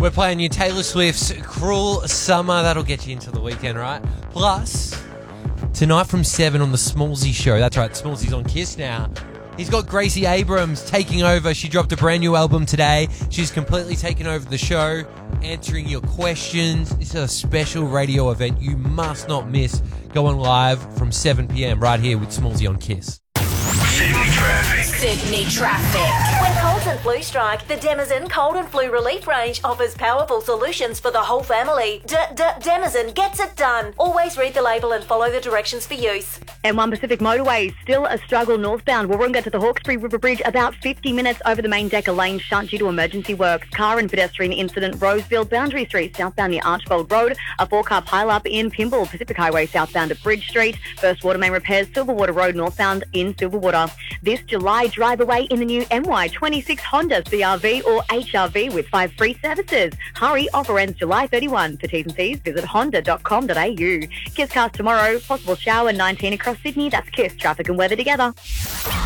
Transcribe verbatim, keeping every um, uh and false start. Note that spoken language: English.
We're playing you Taylor Swift's Cruel Summer. That'll get you into the weekend, right? Plus, tonight from seven on the Smallsy Show. That's right, Smallsy's on Kiss now. He's got Gracie Abrams taking over. She dropped a brand new album today. She's completely taken over the show, answering your questions. This is a special radio event you must not miss. Going live from seven p.m. right here with Smallsy on Kiss. Sydney traffic. Sydney traffic. When colds and flu strike, the Demazen Cold and Flu Relief range offers powerful solutions for the whole family. D-D-Demazen gets it done. Always read the label and follow the directions for use. M one Pacific Motorway, still a struggle northbound. Warringah to the Hawkesbury River Bridge, about fifty minutes over the main decker lane shut due to emergency works. Car and pedestrian incident, Roseville, Boundary Street, southbound near Archbold Road. A four-car pile-up in Pymble, Pacific Highway, southbound at Bridge Street. First water main repairs, Silverwater Road, northbound in Silverwater. This July, drive away in the new M Y twenty-six Honda C R V or H R V with five free services. Hurry, offer ends July thirty-first. For T's and C's, visit honda dot com dot a u. Kisscast tomorrow, possible shower nineteen across Sydney. That's Kiss, traffic and weather together.